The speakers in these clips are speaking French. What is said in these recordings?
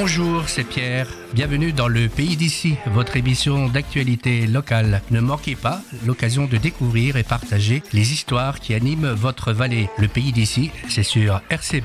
Bonjour, c'est Pierre. Bienvenue dans le Pays d'ici, votre émission d'actualité locale. Ne manquez pas l'occasion de découvrir et partager les histoires qui animent votre vallée. Le Pays d'ici, c'est sur RCB.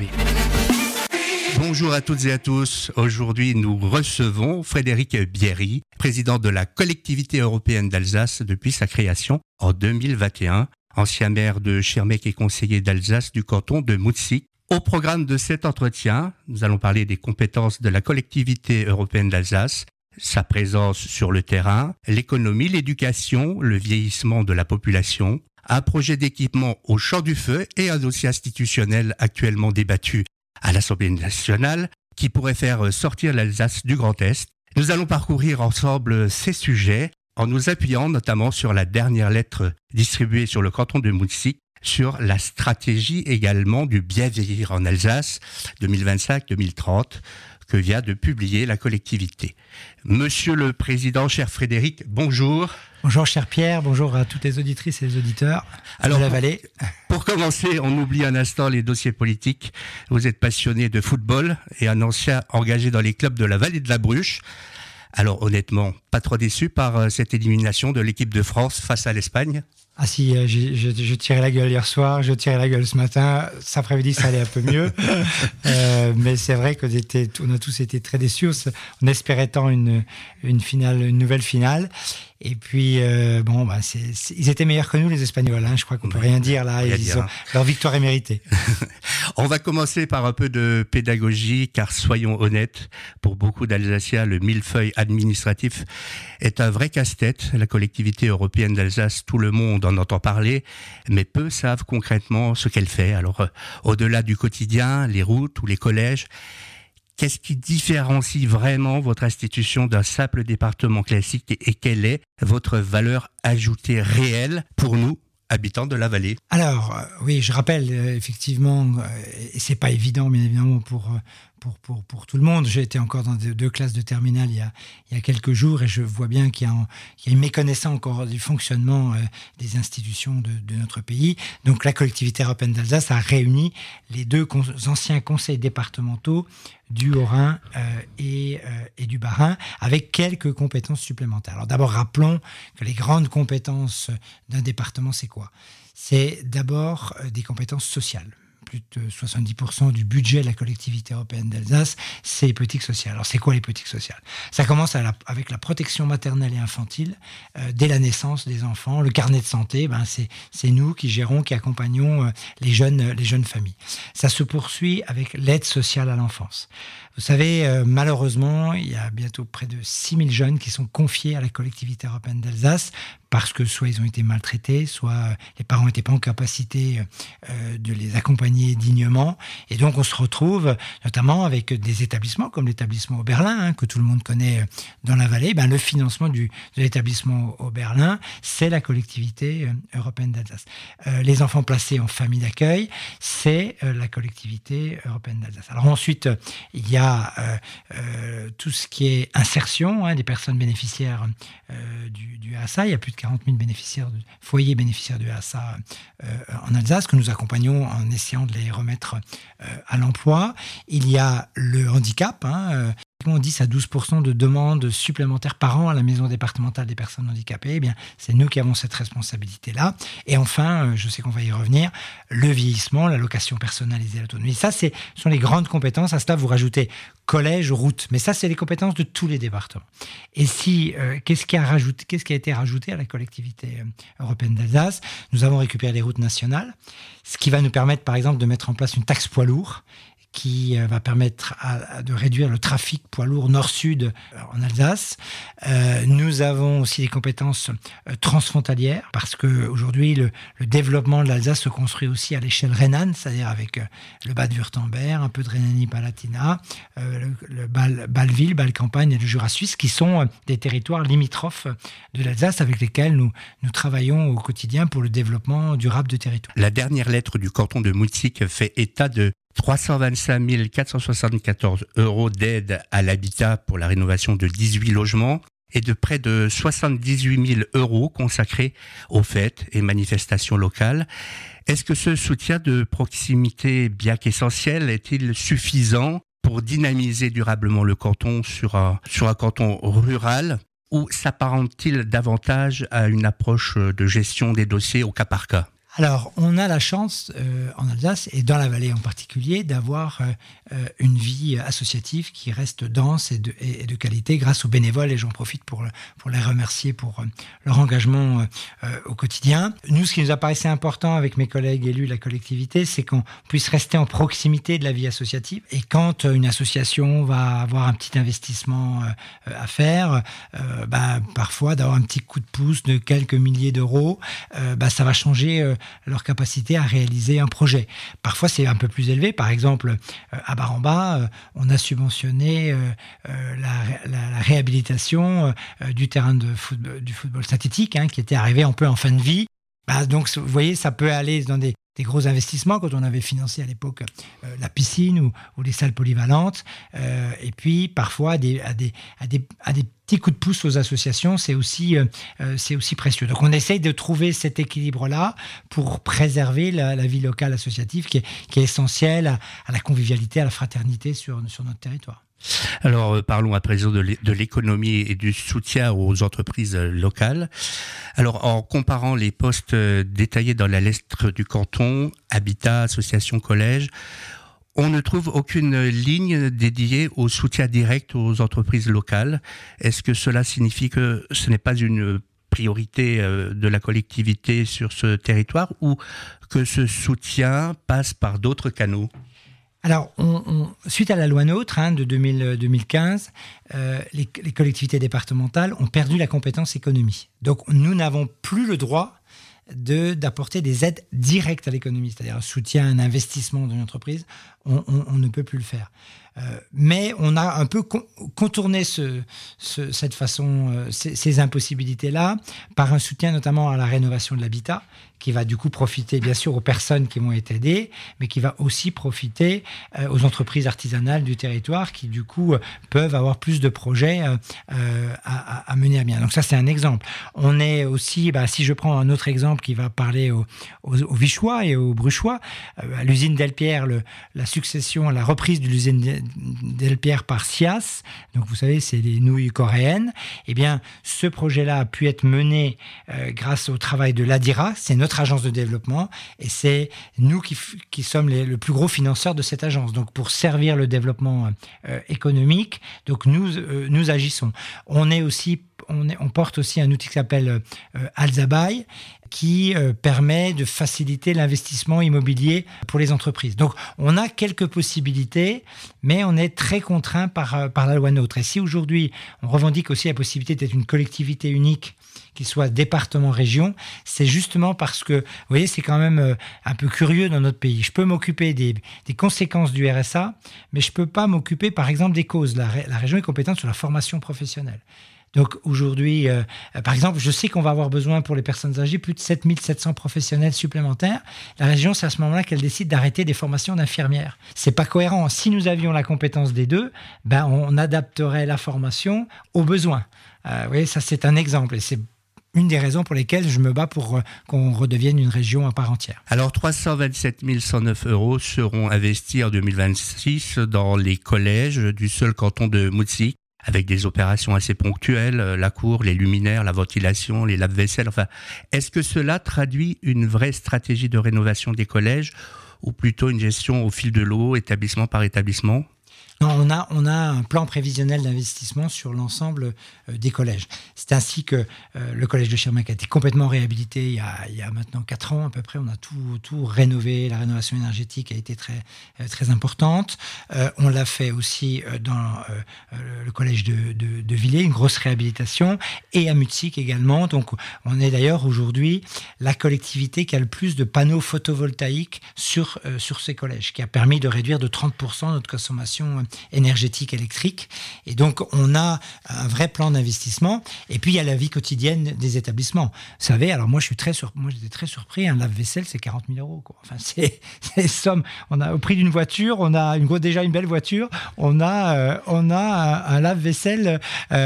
Bonjour à toutes et à tous. Aujourd'hui, nous recevons Frédéric Bierry, président de la collectivité européenne d'Alsace depuis sa création en 2021, ancien maire de Schirmeck et conseiller d'Alsace du canton de Moutssik. Au programme de cet entretien, nous allons parler des compétences de la collectivité européenne d'Alsace, sa présence sur le terrain, l'économie, l'éducation, le vieillissement de la population, un projet d'équipement au champ du feu et un dossier institutionnel actuellement débattu à l'Assemblée nationale qui pourrait faire sortir l'Alsace du Grand Est. Nous allons parcourir ensemble ces sujets en nous appuyant notamment sur la dernière lettre distribuée sur le canton de Moutssik, sur la stratégie également du bien vieillir en Alsace 2025-2030 que vient de publier la collectivité. Monsieur le Président, cher Frédéric, bonjour. Bonjour cher Pierre, bonjour à toutes les auditrices et les auditeurs de la vallée. Pour commencer, on oublie un instant les dossiers politiques. Vous êtes passionné de football et un ancien engagé dans les clubs de la vallée de la Bruche. Alors honnêtement, pas trop déçu par cette élimination de l'équipe de France face à l'Espagne ? Ah si, je tirais la gueule hier soir, je tirais la gueule ce matin, cet après-midi ça allait un peu mieux, mais c'est vrai qu'on a tous été très déçus, on espérait tant une nouvelle finale, et puis ils étaient meilleurs que nous les Espagnols, hein, je crois qu'on peut rien dire là, leur victoire est méritée. On va commencer par un peu de pédagogie, car soyons honnêtes, pour beaucoup d'Alsaciens, le millefeuille administratif est un vrai casse-tête. La collectivité européenne d'Alsace, tout le monde en entend parler, mais peu savent concrètement ce qu'elle fait. Alors, au-delà du quotidien, les routes ou les collèges, qu'est-ce qui différencie vraiment votre institution d'un simple département classique et quelle est votre valeur ajoutée réelle pour nous, habitants de la vallée? Alors, oui, je rappelle, effectivement, et c'est pas évident, bien évidemment, pour tout le monde. J'ai été encore dans deux classes de terminale il y a quelques jours et je vois bien qu'il y a une méconnaissance encore du fonctionnement des institutions de notre pays. Donc la collectivité européenne d'Alsace a réuni les deux anciens conseils départementaux du Haut-Rhin et du Bas-Rhin avec quelques compétences supplémentaires. Alors d'abord, rappelons que les grandes compétences d'un département, c'est quoi ? C'est d'abord des compétences sociales. Plus de 70% du budget de la collectivité européenne d'Alsace, c'est les politiques sociales. Alors, c'est quoi les politiques sociales ? Ça commence avec la protection maternelle et infantile dès la naissance des enfants. Le carnet de santé, c'est nous qui gérons, qui accompagnons les jeunes familles. Ça se poursuit avec l'aide sociale à l'enfance. Vous savez, malheureusement, il y a bientôt près de 6000 jeunes qui sont confiés à la collectivité européenne d'Alsace parce que soit ils ont été maltraités, soit les parents n'étaient pas en capacité de les accompagner dignement. Et donc, on se retrouve notamment avec des établissements comme l'établissement Oberlin, que tout le monde connaît dans la vallée. Le financement de l'établissement Oberlin, c'est la collectivité européenne d'Alsace. Les enfants placés en famille d'accueil, c'est la collectivité européenne d'Alsace. Alors ensuite, il y a tout ce qui est insertion des personnes bénéficiaires du ASA. Il y a plus de 40 000 foyers bénéficiaires du ASA en Alsace que nous accompagnons en essayant de les remettre à l'emploi. Il y a le handicap, 10 à 12% de demandes supplémentaires par an à la maison départementale des personnes handicapées. Eh bien, c'est nous qui avons cette responsabilité-là. Et enfin, je sais qu'on va y revenir, le vieillissement, l'allocation personnalisée à l'autonomie. Ça, ce sont les grandes compétences. À cela, vous rajoutez collège, route. Mais ça, c'est les compétences de tous les départements. Et qu'est-ce qui a été rajouté à la collectivité européenne d'Alsace ? Nous avons récupéré les routes nationales, ce qui va nous permettre, par exemple, de mettre en place une taxe poids lourd qui va permettre de réduire le trafic poids lourd nord-sud en Alsace. Nous avons aussi des compétences transfrontalières parce qu'aujourd'hui, le développement de l'Alsace se construit aussi à l'échelle rhénane, c'est-à-dire avec le Bade-Wurtemberg, un peu de Rhénanie-Palatinat, le Bâle-Ville, Bâle-Campagne et le Jura suisse, qui sont des territoires limitrophes de l'Alsace avec lesquels nous travaillons au quotidien pour le développement durable de territoire. La dernière lettre du canton de Moutssik fait état de 325 474 € d'aide à l'habitat pour la rénovation de 18 logements et de près de 78 000 € consacrés aux fêtes et manifestations locales. Est-ce que ce soutien de proximité, bien qu'essentiel, est-il suffisant pour dynamiser durablement le canton sur un canton rural, ou s'apparente-t-il davantage à une approche de gestion des dossiers au cas par cas ? Alors, on a la chance en Alsace, et dans la vallée en particulier, d'avoir une vie associative qui reste dense et de qualité grâce aux bénévoles, et j'en profite pour les remercier pour leur engagement au quotidien. Nous, ce qui nous apparaissait important avec mes collègues élus de la collectivité, c'est qu'on puisse rester en proximité de la vie associative. Et quand une association va avoir un petit investissement à faire, parfois d'avoir un petit coup de pouce de quelques milliers d'euros, ça va changer leur capacité à réaliser un projet. Parfois, c'est un peu plus élevé. Par exemple, à Baramba, on a subventionné la réhabilitation du terrain du football synthétique, qui était arrivé un peu en fin de vie. Donc, vous voyez, ça peut aller dans des gros investissements, quand on avait financé à l'époque la piscine ou les salles polyvalentes. Et puis, parfois, à des petits coups de pouce aux associations, c'est aussi précieux. Donc, on essaye de trouver cet équilibre-là pour préserver la vie locale associative qui est essentielle à la convivialité, à la fraternité sur notre territoire. Alors, parlons à présent de l'économie et du soutien aux entreprises locales. Alors, en comparant les postes détaillés dans la lettre du canton, habitat, association, collège, on ne trouve aucune ligne dédiée au soutien direct aux entreprises locales. Est-ce que cela signifie que ce n'est pas une priorité de la collectivité sur ce territoire, ou que ce soutien passe par d'autres canaux ? Alors, suite à la loi NOTRe de 2015, les collectivités départementales ont perdu la compétence économie. Donc, nous n'avons plus le droit d'apporter des aides directes à l'économie, c'est-à-dire un soutien, un investissement dans une entreprise. On ne peut plus le faire. Mais on a un peu contourné cette façon, ces impossibilités-là, par un soutien notamment à la rénovation de l'habitat, qui va du coup profiter bien sûr aux personnes qui vont être aidées, mais qui va aussi profiter aux entreprises artisanales du territoire qui du coup peuvent avoir plus de projets à mener à bien. Donc ça, c'est un exemple. On est aussi, si je prends un autre exemple qui va parler aux Vichois et aux Bruchois, à l'usine Delpierre, la reprise de l'usine Delpierre par SIAS, donc vous savez, c'est les nouilles coréennes. Eh bien, ce projet-là a pu être mené grâce au travail de l'ADIRA, c'est notre agence de développement, et c'est nous qui sommes le plus gros financeur de cette agence. Donc, pour servir le développement économique, donc nous agissons. On porte aussi un outil qui s'appelle Alzabaï, qui permet de faciliter l'investissement immobilier pour les entreprises. Donc, on a quelques possibilités, mais on est très contraint par la loi NOTRe. Et si aujourd'hui, on revendique aussi la possibilité d'être une collectivité unique, qui soit département-région, c'est justement parce que, vous voyez, c'est quand même un peu curieux dans notre pays. Je peux m'occuper des conséquences du RSA, mais je ne peux pas m'occuper, par exemple, des causes. La région est compétente sur la formation professionnelle. Donc aujourd'hui, par exemple, je sais qu'on va avoir besoin pour les personnes âgées plus de 7700 professionnels supplémentaires. La région, c'est à ce moment-là qu'elle décide d'arrêter des formations d'infirmières. C'est pas cohérent. Si nous avions la compétence des deux, on adapterait la formation aux besoins. Vous voyez, ça c'est un exemple, et c'est une des raisons pour lesquelles je me bats pour qu'on redevienne une région à part entière. Alors 327 109 € seront investis en 2026 dans les collèges du seul canton de Moutsi, avec des opérations assez ponctuelles, la cour, les luminaires, la ventilation, les lave-vaisselle. Enfin, est-ce que cela traduit une vraie stratégie de rénovation des collèges, ou plutôt une gestion au fil de l'eau, établissement par établissement ? Non, on a un plan prévisionnel d'investissement sur l'ensemble des collèges. C'est ainsi que le collège de Schirmeck a été complètement réhabilité il y a maintenant 4 ans à peu près. On a tout rénové. La rénovation énergétique a été très, très importante. On l'a fait aussi dans le collège de Villers, une grosse réhabilitation, et à Mutzig également. Donc, on est d'ailleurs aujourd'hui la collectivité qui a le plus de panneaux photovoltaïques sur ces collèges, qui a permis de réduire de 30% notre consommation énergétique électrique. Et donc, on a un vrai plan d'investissement. Et puis, il y a la vie quotidienne des établissements. Vous savez, alors moi, j'étais très surpris. Un lave-vaisselle, c'est 40 000 €. Quoi. Enfin, c'est les sommes. On a, au prix d'une voiture, on a déjà une belle voiture. On a un lave-vaisselle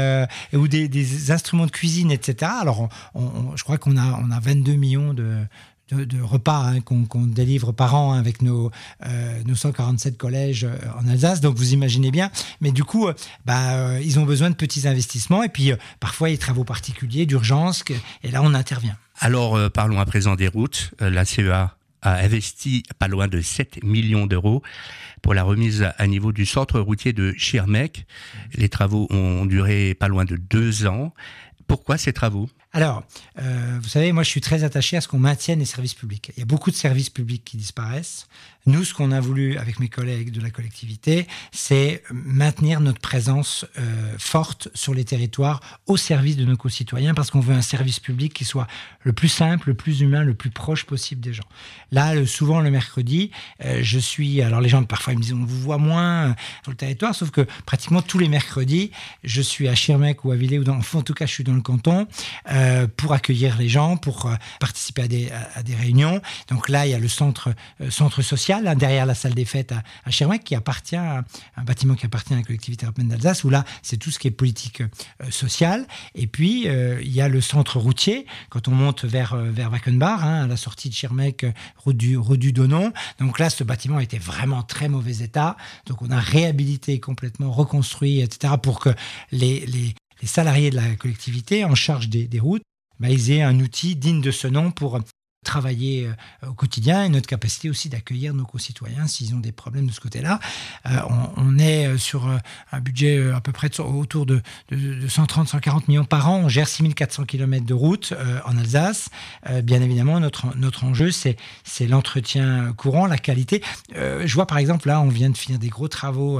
ou des instruments de cuisine, etc. Alors, je crois qu'on a 22 millions de de repas qu'on délivre par an avec nos 147 collèges en Alsace. Donc vous imaginez bien. Mais du coup, ils ont besoin de petits investissements et puis parfois il y a des travaux particuliers d'urgence et là on intervient. Alors parlons à présent des routes. La CEA a investi pas loin de 7 millions d'euros pour la remise à niveau du centre routier de Schirmeck. Les travaux ont duré pas loin de 2 ans. Pourquoi ces travaux ? Alors, vous savez, moi je suis très attaché à ce qu'on maintienne les services publics. Il y a beaucoup de services publics qui disparaissent. Nous, ce qu'on a voulu avec mes collègues de la collectivité, c'est maintenir notre présence forte sur les territoires au service de nos concitoyens parce qu'on veut un service public qui soit le plus simple, le plus humain, le plus proche possible des gens. Là, souvent le mercredi, alors les gens parfois ils me disent on vous voit moins sur le territoire, sauf que pratiquement tous les mercredis, je suis à Schirmeck ou à Villers, en tout cas je suis dans le canton, pour accueillir les gens, pour participer à des réunions. Donc là, il y a le centre social, derrière la salle des fêtes à Schirmeck, qui appartient à un bâtiment qui appartient à la collectivité européenne d'Alsace, où là, c'est tout ce qui est politique sociale. Et puis, il y a le centre routier, quand on monte vers Wackenbach, à la sortie de Schirmeck, route du Donon. Donc là, ce bâtiment était vraiment très mauvais état. Donc on a réhabilité, complètement reconstruit, etc., pour que les salariés de la collectivité en charge des routes, ils aient un outil digne de ce nom pour travailler au quotidien et notre capacité aussi d'accueillir nos concitoyens s'ils ont des problèmes de ce côté-là. On est sur un budget à peu près autour de 130-140 millions par an. On gère 6400 km de route en Alsace. Bien évidemment, notre enjeu, c'est l'entretien courant, la qualité. Je vois par exemple, là, on vient de finir des gros travaux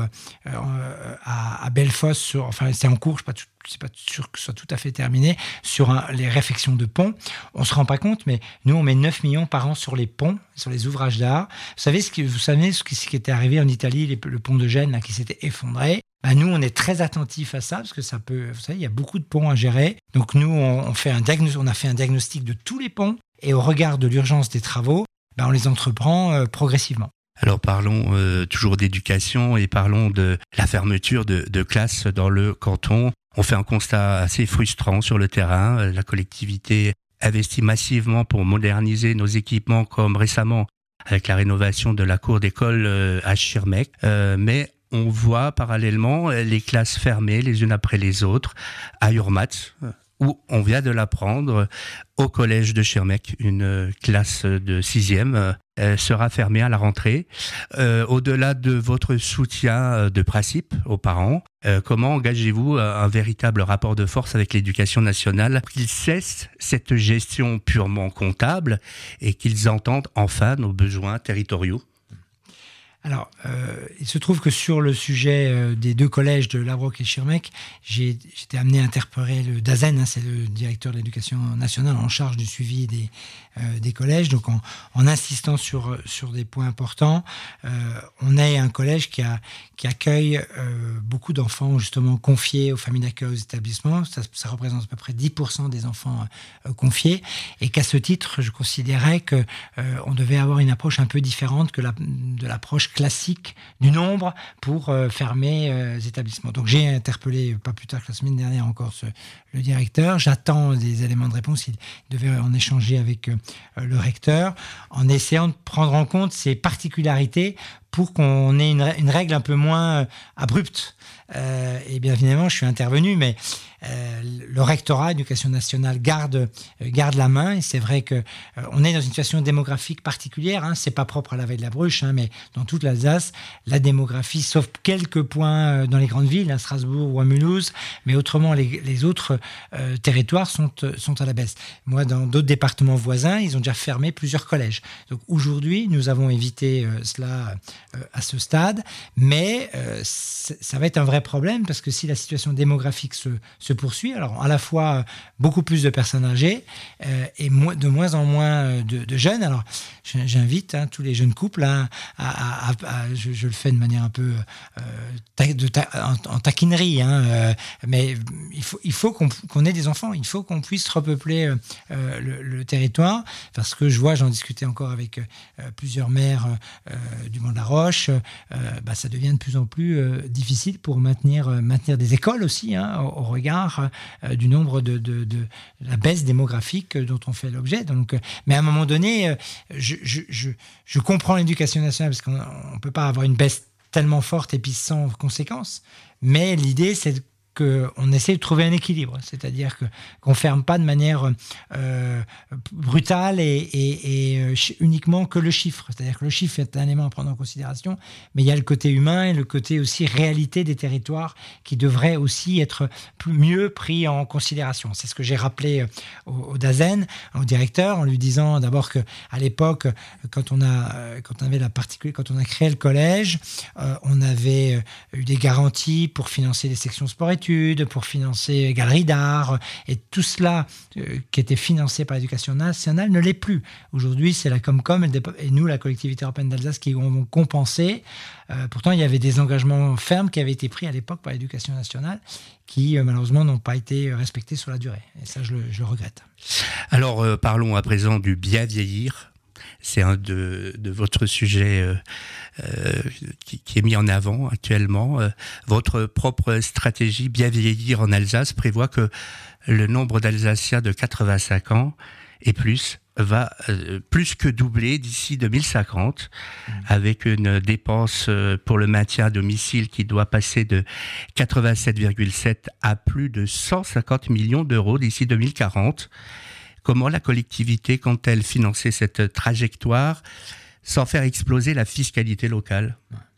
à Bellefosse. C'est en cours, je ne suis pas sûr que ce soit tout à fait terminé, sur les réfections de ponts. On ne se rend pas compte, mais nous, on met 9 millions par an sur les ponts, sur les ouvrages d'art. Vous savez ce qui était arrivé en Italie, le pont de Gênes, là, qui s'était effondré. Nous, on est très attentifs à ça, parce que vous savez, il y a beaucoup de ponts à gérer. Donc nous, on a fait un diagnostic de tous les ponts, et au regard de l'urgence des travaux, on les entreprend progressivement. Alors parlons toujours d'éducation et parlons de la fermeture de classes dans le canton. On fait un constat assez frustrant sur le terrain. La collectivité investit massivement pour moderniser nos équipements, comme récemment avec la rénovation de la cour d'école à Schirmeck. Mais on voit parallèlement les classes fermées les unes après les autres à Urmat, où on vient de l'apprendre, au collège de Schirmeck, une classe de 6e sera fermée à la rentrée. Au-delà de votre soutien de principe aux parents, comment engagez-vous un véritable rapport de force avec l'éducation nationale pour qu'ils cessent cette gestion purement comptable et qu'ils entendent enfin nos besoins territoriaux ? Alors, il se trouve que sur le sujet des 2 collèges de Lavrock et Schirmeck, j'étais amené à interpeller le DAZEN, c'est le directeur de l'éducation nationale en charge du suivi des collèges. Donc, en insistant sur des points importants, on est un collège qui accueille beaucoup d'enfants justement confiés aux familles d'accueil aux établissements. Ça représente à peu près 10% des enfants confiés, et qu'à ce titre, je considérais que on devait avoir une approche un peu différente que de l'approche classique du nombre pour fermer les établissements. Donc j'ai interpellé, pas plus tard que la semaine dernière encore, le directeur. J'attends des éléments de réponse. Il devait en échanger avec le recteur, en essayant de prendre en compte ces particularités pour qu'on ait une règle un peu moins abrupte. Et bien évidemment, je suis intervenu, mais le rectorat, l'éducation nationale, garde la main. Et c'est vrai que on est dans une situation démographique particulière. C'est pas propre à la Vallée de la Bruche, mais dans toute l'Alsace, la démographie, sauf quelques points dans les grandes villes, à Strasbourg ou à Mulhouse, mais autrement, les autres territoires sont à la baisse. Moi, dans d'autres départements voisins, ils ont déjà fermé plusieurs collèges. Donc aujourd'hui, nous avons évité cela à ce stade, mais ça va être un vrai problème, parce que si la situation démographique se poursuit, alors à la fois beaucoup plus de personnes âgées et de moins en moins de jeunes. Alors j'invite tous les jeunes couples je le fais de manière un peu en taquinerie, mais il faut qu'on ait des enfants, il faut qu'on puisse repeupler le territoire, parce que j'en discutais encore avec plusieurs maires du Mont de la Roque, proches, ça devient de plus en plus difficile pour maintenir des écoles aussi, au regard du nombre de la baisse démographique dont on fait l'objet. Donc, mais à un moment donné, je comprends l'éducation nationale parce qu'on ne peut pas avoir une baisse tellement forte et puis sans conséquences. Mais l'idée, c'est qu'on essaie de trouver un équilibre, c'est-à-dire qu'on ne ferme pas de manière brutale et uniquement que le chiffre. C'est-à-dire que le chiffre est un élément à prendre en considération, mais il y a le côté humain et le côté aussi réalité des territoires qui devrait aussi être mieux pris en considération. C'est ce que j'ai rappelé au DAZEN, au directeur, en lui disant d'abord qu'à l'époque, quand on a créé le collège, on avait eu des garanties pour financer les sections sport-études, pour financer galeries d'art, et tout cela qui était financé par l'éducation nationale ne l'est plus. Aujourd'hui, c'est la Comcom et nous, la collectivité européenne d'Alsace, qui vont compenser. Pourtant, il y avait des engagements fermes qui avaient été pris à l'époque par l'éducation nationale qui, malheureusement, n'ont pas été respectés sur la durée. Et ça, je le regrette. Alors, parlons à présent du bien vieillir. C'est un de votre sujet qui est mis en avant actuellement. Votre propre stratégie bien vieillir en Alsace prévoit que le nombre d'Alsaciens de 85 ans et plus va plus que doubler d'ici 2050, avec une dépense pour le maintien à domicile qui doit passer de 87,7 à plus de 150 millions d'euros d'ici 2040. Comment la collectivité compte-t-elle financer cette trajectoire sans faire exploser la fiscalité locale ?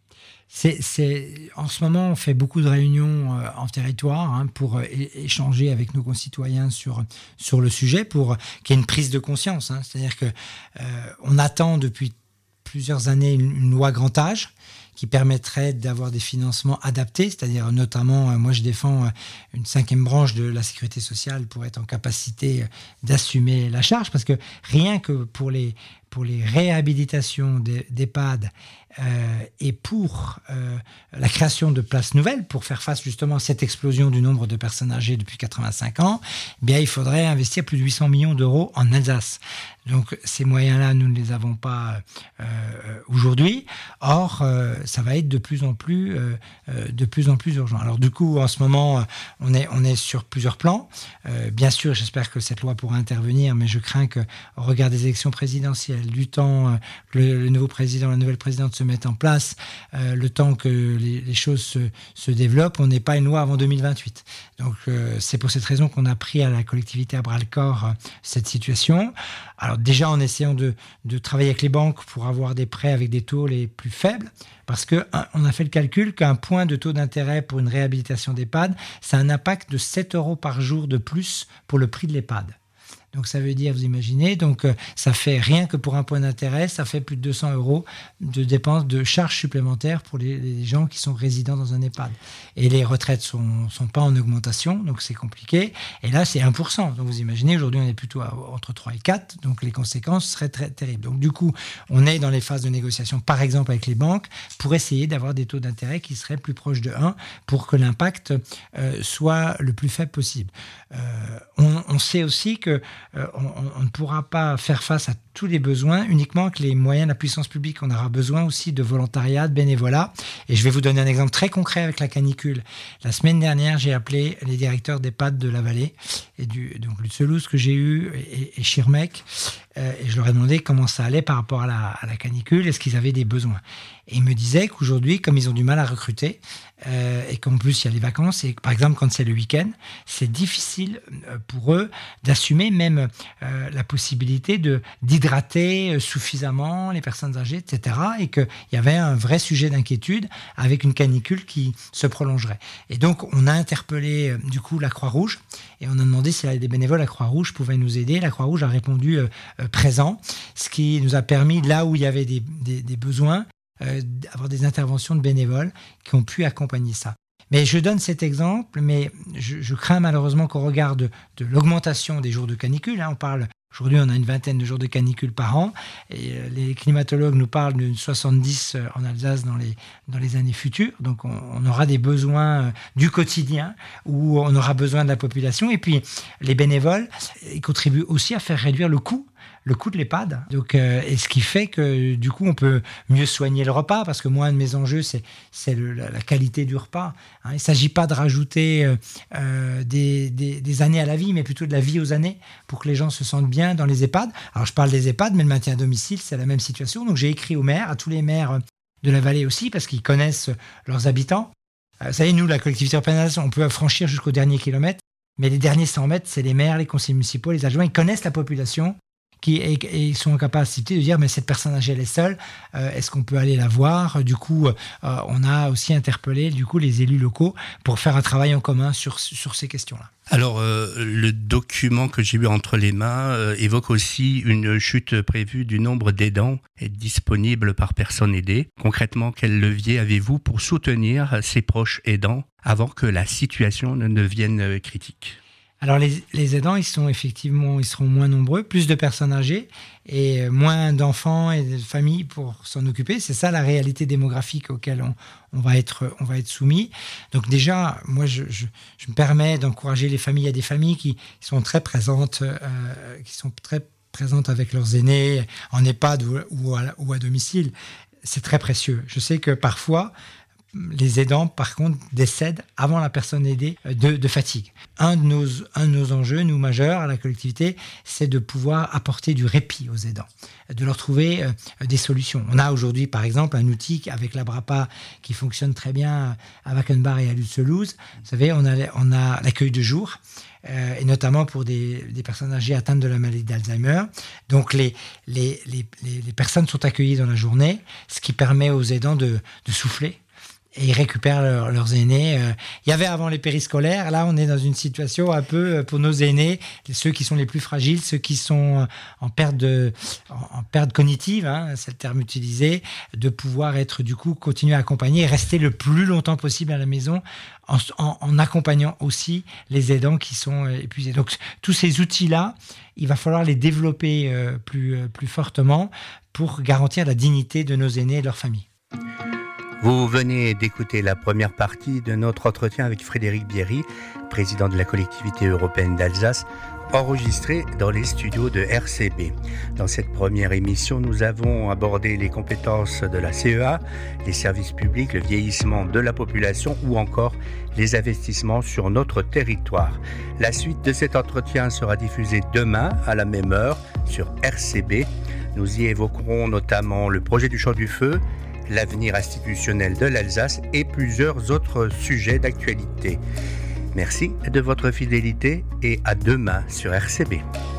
En ce moment, on fait beaucoup de réunions en territoire pour échanger avec nos concitoyens sur le sujet, pour qu'il y ait une prise de conscience. C'est-à-dire qu'on attend depuis plusieurs années une loi grand âge qui permettrait d'avoir des financements adaptés, c'est-à-dire notamment, moi je défends une 5e branche de la sécurité sociale pour être en capacité d'assumer la charge, parce que rien que pour les réhabilitations d'EHPAD et pour la création de places nouvelles, pour faire face justement à cette explosion du nombre de personnes âgées depuis 85 ans, eh bien, il faudrait investir plus de 800 millions d'euros en Alsace. Donc ces moyens-là, nous ne les avons pas aujourd'hui. Or, ça va être de plus en plus urgent. Alors du coup, en ce moment, on est sur plusieurs plans. Bien sûr, j'espère que cette loi pourra intervenir, mais je crains que, au regard des élections présidentielles, du temps que le nouveau président, la nouvelle présidente se mettent en place, le temps que les choses se développent, on n'ait pas une loi avant 2028. Donc c'est pour cette raison qu'on a pris à la collectivité à bras-le-corps cette situation. Alors déjà en essayant de travailler avec les banques pour avoir des prêts avec des taux les plus faibles, parce qu'on a fait le calcul qu'un point de taux d'intérêt pour une réhabilitation d'EHPAD, ça a un impact de 7 € par jour de plus pour le prix de l'EHPAD. Donc ça veut dire, vous imaginez, donc ça fait rien que pour un point d'intérêt, ça fait plus de 200 € de dépenses, de charges supplémentaires pour les gens qui sont résidents dans un EHPAD. Et les retraites sont pas en augmentation, donc c'est compliqué. Et là, c'est 1%. Donc vous imaginez, aujourd'hui, on est plutôt entre 3 et 4, donc les conséquences seraient très terribles. Donc du coup, on est dans les phases de négociation, par exemple avec les banques, pour essayer d'avoir des taux d'intérêt qui seraient plus proches de 1 pour que l'impact soit le plus faible possible. On sait aussi que on ne pourra pas faire face à tous les besoins uniquement avec les moyens de la puissance publique. On aura besoin aussi de volontariat, de bénévolat. Et je vais vous donner un exemple très concret avec la canicule. La semaine dernière, j'ai appelé les directeurs d'EHPAD de la vallée, et donc Lutzelouz que j'ai eu, et Schirmeck, et je leur ai demandé comment ça allait par rapport à la canicule, est-ce qu'ils avaient des besoins. Et ils me disaient qu'aujourd'hui, comme ils ont du mal à recruter, et qu'en plus il y a les vacances, et par exemple quand c'est le week-end, c'est difficile pour eux d'assumer même la possibilité d'hydrater suffisamment les personnes âgées, etc. Et qu'il y avait un vrai sujet d'inquiétude avec une canicule qui se prolongerait. Et donc on a interpellé du coup la Croix-Rouge, et on a demandé si des bénévoles à la Croix-Rouge pouvaient nous aider. La Croix-Rouge a répondu présent, ce qui nous a permis, là où il y avait des besoins, avoir des interventions de bénévoles qui ont pu accompagner ça. Mais je donne cet exemple, mais je crains malheureusement qu'au regard de l'augmentation des jours de canicule, aujourd'hui on a une 20aine de jours de canicule par an, et les climatologues nous parlent de 70 en Alsace dans les années futures, donc on aura des besoins du quotidien, où on aura besoin de la population, et puis les bénévoles ils contribuent aussi à faire réduire le coût le coût de l'EHPAD. Donc, et ce qui fait que du coup, on peut mieux soigner le repas, parce que moi, un de mes enjeux, c'est la qualité du repas. Hein. Il ne s'agit pas de rajouter des années à la vie, mais plutôt de la vie aux années, pour que les gens se sentent bien dans les EHPAD. Alors, je parle des EHPAD, mais le maintien à domicile, c'est la même situation. Donc, j'ai écrit aux maires, à tous les maires de la vallée aussi, parce qu'ils connaissent leurs habitants. Vous savez, nous, la collectivité européenne, on peut franchir jusqu'au dernier kilomètre, mais les derniers 100 mètres, c'est les maires, les conseillers municipaux, les adjoints, ils connaissent la population et ils sont en capacité de dire, mais cette personne âgée, elle est seule, est-ce qu'on peut aller la voir ? Du coup, on a aussi interpellé les élus locaux pour faire un travail en commun sur ces questions-là. Alors, le document que j'ai eu entre les mains évoque aussi une chute prévue du nombre d'aidants disponibles par personne aidée. Concrètement, quel levier avez-vous pour soutenir ces proches aidants avant que la situation ne devienne critique ? Alors les aidants, ils seront moins nombreux, plus de personnes âgées et moins d'enfants et de familles pour s'en occuper. C'est ça la réalité démographique auquel on va être soumis. Donc déjà, moi, je me permets d'encourager les familles. Il y a des familles qui sont très présentes, avec leurs aînés en EHPAD ou à domicile. C'est très précieux. Je sais que parfois, les aidants, par contre, décèdent avant la personne aidée de fatigue. Un de nos enjeux, nous majeurs à la collectivité, c'est de pouvoir apporter du répit aux aidants, de leur trouver des solutions. On a aujourd'hui, par exemple, un outil avec la BRAPA qui fonctionne très bien à Wackenbach et à Lutzeloos. Vous savez, on a l'accueil de jour, et notamment pour des personnes âgées atteintes de la maladie d'Alzheimer. Donc, les personnes sont accueillies dans la journée, ce qui permet aux aidants de souffler. Et ils récupèrent leurs aînés. Il y avait avant les périscolaires. Là, on est dans une situation un peu pour nos aînés, ceux qui sont les plus fragiles, ceux qui sont en perte cognitive, hein, c'est le terme utilisé, de pouvoir continuer à accompagner et rester le plus longtemps possible à la maison en accompagnant aussi les aidants qui sont épuisés. Donc, tous ces outils-là, il va falloir les développer plus fortement pour garantir la dignité de nos aînés et de leurs familles. Vous venez d'écouter la première partie de notre entretien avec Frédéric Bierry, président de la collectivité européenne d'Alsace, enregistré dans les studios de RCB. Dans cette première émission, nous avons abordé les compétences de la CEA, les services publics, le vieillissement de la population ou encore les investissements sur notre territoire. La suite de cet entretien sera diffusée demain à la même heure sur RCB. Nous y évoquerons notamment le projet du Champ du Feu, l'avenir institutionnel de l'Alsace et plusieurs autres sujets d'actualité. Merci de votre fidélité et à demain sur RCB.